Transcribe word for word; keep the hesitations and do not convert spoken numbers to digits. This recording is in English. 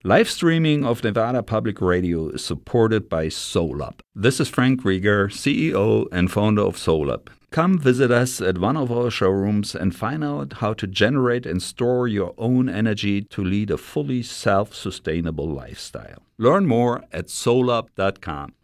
Live streaming of Nevada Public Radio is supported by SolUp. This is Frank Rieger, C E O and founder of SolUp. Come visit us at one of our showrooms and find out how to generate and store your own energy to lead a fully self-sustainable lifestyle. Learn more at solup dot com.